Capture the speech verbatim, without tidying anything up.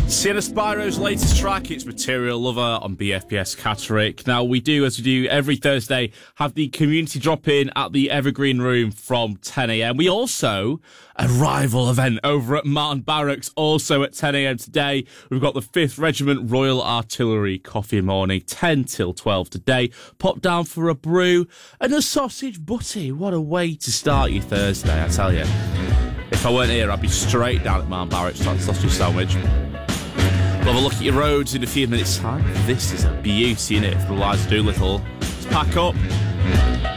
Sienna Spiro's latest track, it's Material Lover on B F B S Catterick. Now, we do, as we do every Thursday, have the community drop-in at the Evergreen Room from ten a.m. We also, a rival event over at Martin Barracks, also at ten a.m. today. We've got the fifth Regiment Royal Artillery Coffee Morning, ten till twelve today. Pop down for a brew and a sausage butty. What a way to start your Thursday, I tell you. If I weren't here, I'd be straight down at Martin Barracks trying to sausage sandwich. We'll have a look at your roads in a few minutes' time. This is a beauty, innit, from Eliza Doolittle. Let's pack up.